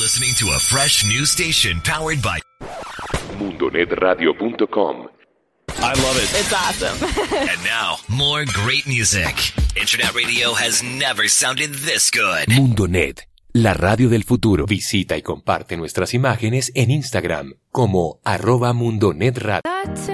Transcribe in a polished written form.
listening to a fresh new station powered by MundoNetRadio.com. I love it. It's awesome. And now, more great music. Internet radio has never sounded this good. Mundonet, la radio del futuro. Visita y comparte nuestras imágenes en Instagram como @MundoNetRadio.